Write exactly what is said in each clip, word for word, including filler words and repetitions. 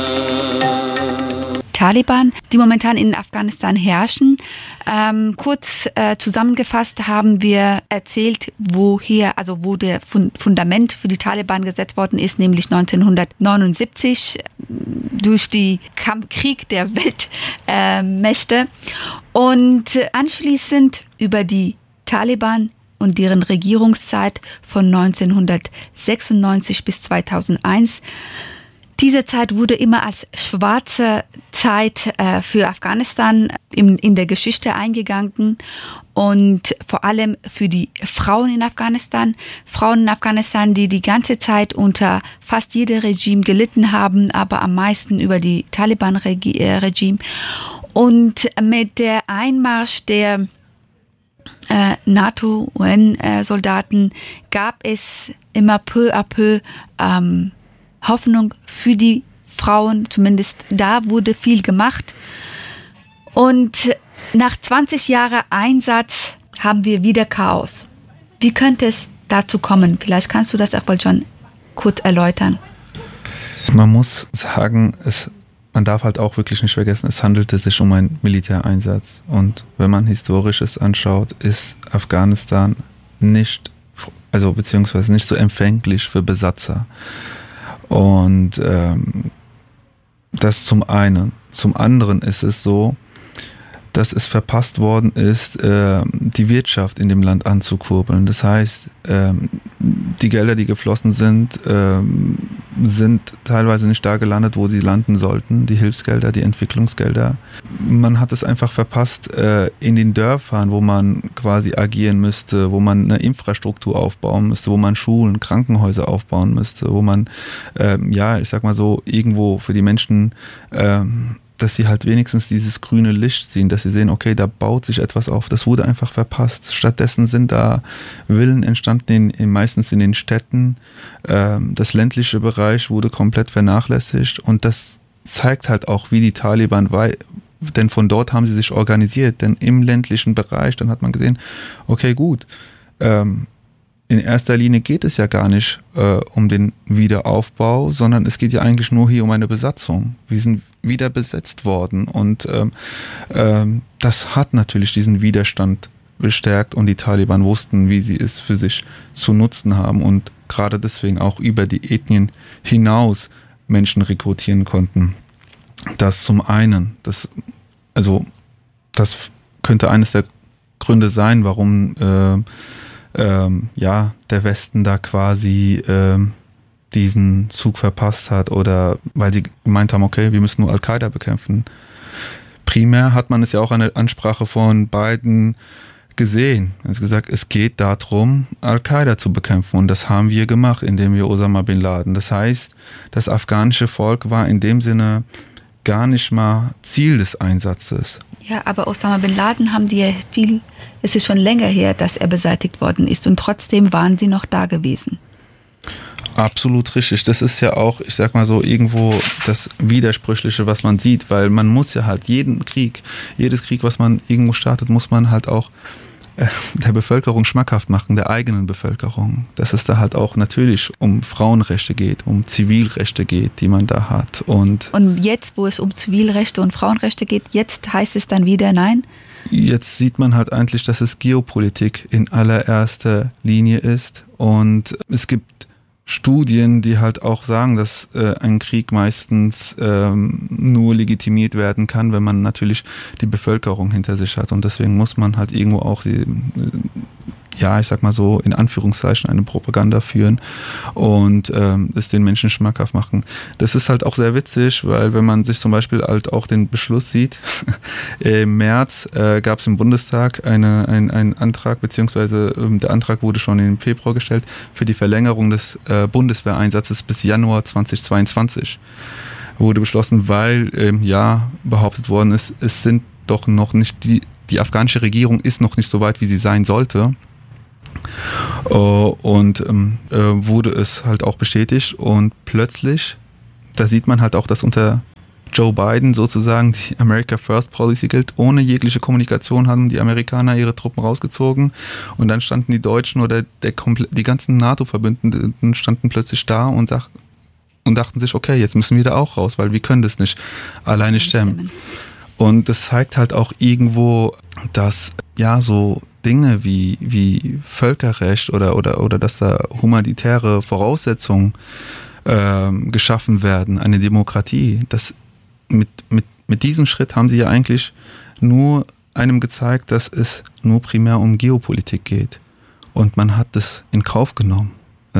Taliban, die momentan in Afghanistan herrschen. Ähm, kurz äh, zusammengefasst haben wir erzählt, woher, also wo der Fund- Fundament für die Taliban gesetzt worden ist, nämlich neunzehnhundertneunundsiebzig durch die Kampf- Krieg der Weltmächte. Äh, Und anschließend über die Taliban und deren Regierungszeit von neunzehnhundertsechsundneunzig bis zweitausendeins. Diese Zeit wurde immer als schwarze Zeit äh, für Afghanistan in, in der Geschichte eingegangen und vor allem für die Frauen in Afghanistan. Frauen in Afghanistan, die die ganze Zeit unter fast jedem Regime gelitten haben, aber am meisten über die Taliban-Regime. Und mit der Einmarsch der äh, NATO-U N-Soldaten gab es immer peu à peu ähm, Hoffnung für die Frauen, zumindest da wurde viel gemacht. Und nach zwanzig Jahren Einsatz haben wir wieder Chaos. Wie könnte es dazu kommen? Vielleicht kannst du das auch mal schon kurz erläutern. Man muss sagen, es, man darf halt auch wirklich nicht vergessen, es handelte sich um einen Militäreinsatz. Und wenn man Historisches anschaut, ist Afghanistan nicht, also beziehungsweise nicht so empfänglich für Besatzer. Und ähm, das zum einen. Zum anderen ist es so, dass es verpasst worden ist, äh, die Wirtschaft in dem Land anzukurbeln. Das heißt, ähm, die Gelder, die geflossen sind, ähm, sind teilweise nicht da gelandet, wo sie landen sollten, die Hilfsgelder, die Entwicklungsgelder. Man hat es einfach verpasst, äh, in den Dörfern, wo man quasi agieren müsste, wo man eine Infrastruktur aufbauen müsste, wo man Schulen, Krankenhäuser aufbauen müsste, wo man, ähm, ja, ich sag mal so, irgendwo für die Menschen, ähm, dass sie halt wenigstens dieses grüne Licht sehen, dass sie sehen, okay, da baut sich etwas auf. Das wurde einfach verpasst. Stattdessen sind da Villen entstanden, in, in, meistens in den Städten. Ähm, das ländliche Bereich wurde komplett vernachlässigt und das zeigt halt auch, wie die Taliban, weil, denn von dort haben sie sich organisiert, denn im ländlichen Bereich, dann hat man gesehen, okay, gut, ähm, in erster Linie geht es ja gar nicht äh, um den Wiederaufbau, sondern es geht ja eigentlich nur hier um eine Besatzung. Wir sind wieder besetzt worden und ähm, ähm, das hat natürlich diesen Widerstand bestärkt und die Taliban wussten, wie sie es für sich zu nutzen haben und gerade deswegen auch über die Ethnien hinaus Menschen rekrutieren konnten. Das zum einen, das, also das könnte eines der Gründe sein, warum äh, Ähm, ja, der Westen da quasi ähm, diesen Zug verpasst hat oder weil sie gemeint haben, okay, wir müssen nur Al-Qaida bekämpfen. Primär hat man es ja auch an der Ansprache von Biden gesehen. Er hat gesagt, es geht darum, Al-Qaida zu bekämpfen und das haben wir gemacht, indem wir Osama Bin Laden. Das heißt, das afghanische Volk war in dem Sinne gar nicht mal Ziel des Einsatzes. Ja, aber Osama Bin Laden haben die ja viel, es ist schon länger her, dass er beseitigt worden ist und trotzdem waren sie noch da gewesen. Absolut richtig. Das ist ja auch, ich sag mal so, irgendwo das Widersprüchliche, was man sieht, weil man muss ja halt jeden Krieg, jedes Krieg, was man irgendwo startet, muss man halt auch der Bevölkerung schmackhaft machen, der eigenen Bevölkerung. Dass es da halt auch natürlich um Frauenrechte geht, um Zivilrechte geht, die man da hat. Und, und jetzt, wo es um Zivilrechte und Frauenrechte geht, jetzt heißt es dann wieder nein? Jetzt sieht man halt eigentlich, dass es Geopolitik in allererster Linie ist. Und es gibt Studien, die halt auch sagen, dass äh, ein Krieg meistens ähm, nur legitimiert werden kann, wenn man natürlich die Bevölkerung hinter sich hat. Und deswegen muss man halt irgendwo auch die, ja, ich sag mal so, in Anführungszeichen eine Propaganda führen und ähm, es den Menschen schmackhaft machen. Das ist halt auch sehr witzig, weil wenn man sich zum Beispiel halt auch den Beschluss sieht, im März äh, gab es im Bundestag eine, ein, einen Antrag, beziehungsweise ähm, der Antrag wurde schon im Februar gestellt, für die Verlängerung des äh, Bundeswehreinsatzes bis Januar zweitausendzweiundzwanzig. Wurde beschlossen, weil ähm, ja behauptet worden ist, es sind doch noch nicht, die, die afghanische Regierung ist noch nicht so weit, wie sie sein sollte. Uh, und ähm, äh, wurde es halt auch bestätigt und plötzlich, da sieht man halt auch, dass unter Joe Biden sozusagen die America First Policy gilt. Ohne jegliche Kommunikation haben die Amerikaner ihre Truppen rausgezogen und dann standen die Deutschen oder der Komple- die ganzen NATO-Verbündeten standen plötzlich da und sagten, und dachten sich, okay, jetzt müssen wir da auch raus, weil wir können das nicht alleine stemmen. Und das zeigt halt auch irgendwo, dass ja so Dinge wie, wie Völkerrecht oder, oder, oder dass da humanitäre Voraussetzungen ähm, geschaffen werden, eine Demokratie. Das, mit, mit, mit diesem Schritt haben sie ja eigentlich nur einem gezeigt, dass es nur primär um Geopolitik geht. Und man hat das in Kauf genommen.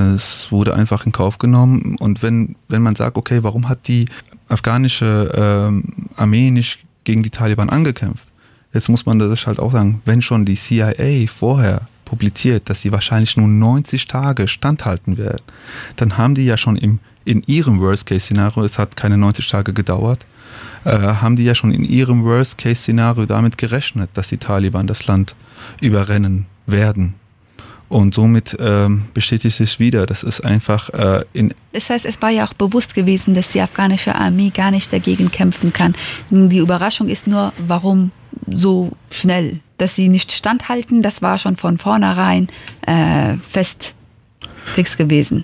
Es wurde einfach in Kauf genommen. Und wenn, wenn man sagt, okay, warum hat die afghanische ähm, Armee nicht gegen die Taliban angekämpft? Jetzt muss man das halt auch sagen, wenn schon die C I A vorher publiziert, dass sie wahrscheinlich nur neunzig Tage standhalten werden, dann haben die ja schon im, in ihrem Worst-Case-Szenario, es hat keine neunzig Tage gedauert, äh, haben die ja schon in ihrem Worst-Case-Szenario damit gerechnet, dass die Taliban das Land überrennen werden. Und somit ähm, bestätigt sich wieder, das ist einfach äh, in... Das heißt, es war ja auch bewusst gewesen, dass die afghanische Armee gar nicht dagegen kämpfen kann. Die Überraschung ist nur, warum so schnell? Dass sie nicht standhalten, das war schon von vornherein äh, fest fix gewesen.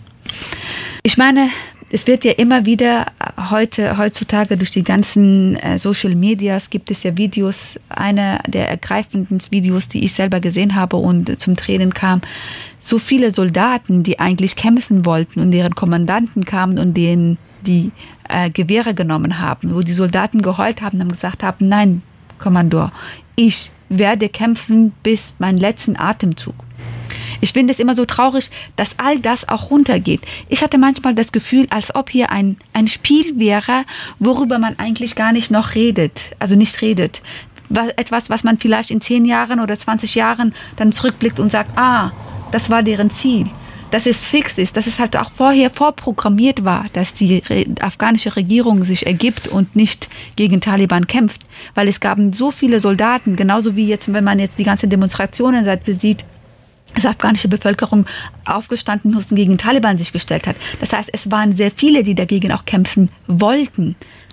Ich meine, es wird ja immer wieder heute, heutzutage durch die ganzen äh, Social Medias gibt es ja Videos, einer der ergreifenden Videos, die ich selber gesehen habe und zum Tränen kam, so viele Soldaten, die eigentlich kämpfen wollten und deren Kommandanten kamen und denen die äh, Gewehre genommen haben, wo die Soldaten geheult haben und gesagt haben, nein, Kommandeur, ich werde kämpfen bis meinen letzten Atemzug. Ich finde es immer so traurig, dass all das auch runtergeht. Ich hatte manchmal das Gefühl, als ob hier ein, ein Spiel wäre, worüber man eigentlich gar nicht noch redet, also nicht redet. Etwas, was man vielleicht in zehn Jahren oder zwanzig Jahren dann zurückblickt und sagt, ah, das war deren Ziel. Dass es fix ist, dass es halt auch vorher vorprogrammiert war, dass die afghanische Regierung sich ergibt und nicht gegen Taliban kämpft. Weil es gab so viele Soldaten, genauso wie jetzt, wenn man jetzt die ganzen Demonstrationen sieht, dass die afghanische Bevölkerung aufgestanden ist und gegen Taliban sich gestellt hat. Das heißt, es waren sehr viele, die dagegen auch kämpfen wollten,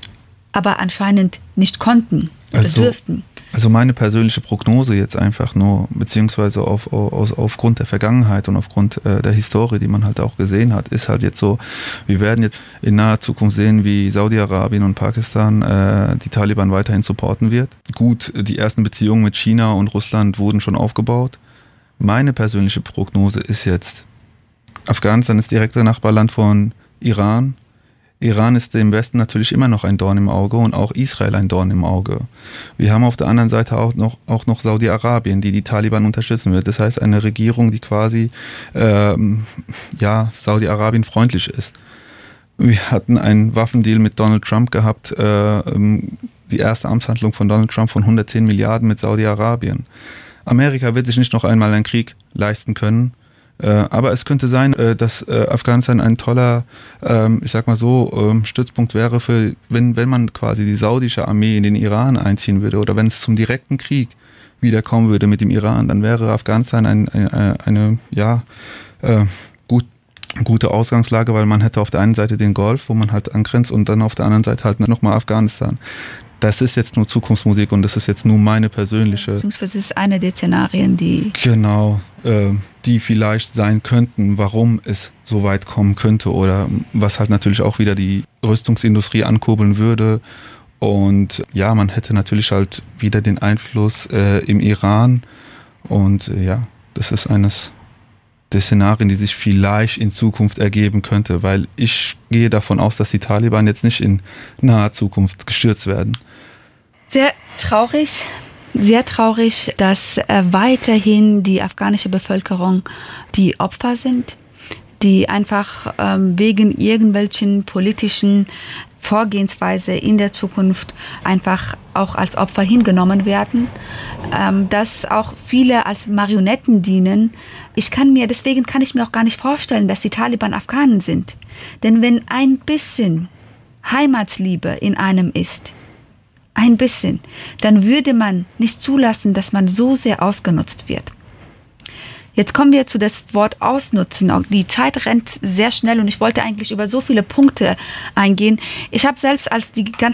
aber anscheinend nicht konnten oder also, dürften. Also meine persönliche Prognose jetzt einfach nur, beziehungsweise auf, auf, aufgrund der Vergangenheit und aufgrund äh, der Historie, die man halt auch gesehen hat, ist halt jetzt so, wir werden jetzt in naher Zukunft sehen, wie Saudi-Arabien und Pakistan äh, die Taliban weiterhin supporten wird. Gut, die ersten Beziehungen mit China und Russland wurden schon aufgebaut. Meine persönliche Prognose ist jetzt, Afghanistan ist direkter Nachbarland von Iran. Iran ist dem Westen natürlich immer noch ein Dorn im Auge und auch Israel ein Dorn im Auge. Wir haben auf der anderen Seite auch noch, auch noch Saudi-Arabien, die die Taliban unterstützen wird. Das heißt, eine Regierung, die quasi ähm, ja, Saudi-Arabien freundlich ist. Wir hatten einen Waffendeal mit Donald Trump gehabt, äh, die erste Amtshandlung von Donald Trump von hundertzehn Milliarden mit Saudi-Arabien. Amerika wird sich nicht noch einmal einen Krieg leisten können, äh, aber es könnte sein, äh, dass äh, Afghanistan ein toller, ähm, ich sag mal so, ähm, Stützpunkt wäre, für, wenn, wenn man quasi die saudische Armee in den Iran einziehen würde oder wenn es zum direkten Krieg wieder kommen würde mit dem Iran, dann wäre Afghanistan ein, eine, eine ja, äh, gut, gute Ausgangslage, weil man hätte auf der einen Seite den Golf, wo man halt angrenzt und dann auf der anderen Seite halt nochmal Afghanistan. Das ist jetzt nur Zukunftsmusik und das ist jetzt nur meine persönliche... Beziehungsweise ist eine der Szenarien, die... Genau, äh, die vielleicht sein könnten, warum es so weit kommen könnte oder was halt natürlich auch wieder die Rüstungsindustrie ankurbeln würde. Und ja, man hätte natürlich halt wieder den Einfluss äh, im Iran und äh, ja, das ist eines der Szenarien, die sich vielleicht in Zukunft ergeben könnte, weil ich gehe davon aus, dass die Taliban jetzt nicht in naher Zukunft gestürzt werden. Sehr traurig, sehr traurig, dass äh, weiterhin die afghanische Bevölkerung die Opfer sind, die einfach ähm, wegen irgendwelchen politischen Vorgehensweise in der Zukunft einfach auch als Opfer hingenommen werden, ähm, dass auch viele als Marionetten dienen. Ich kann mir, deswegen kann ich mir auch gar nicht vorstellen, dass die Taliban Afghanen sind. Denn wenn ein bisschen Heimatliebe in einem ist, ein bisschen, dann würde man nicht zulassen, dass man so sehr ausgenutzt wird. Jetzt kommen wir zu das Wort ausnutzen. Die Zeit rennt sehr schnell und ich wollte eigentlich über so viele Punkte eingehen. Ich habe selbst, als die ganzen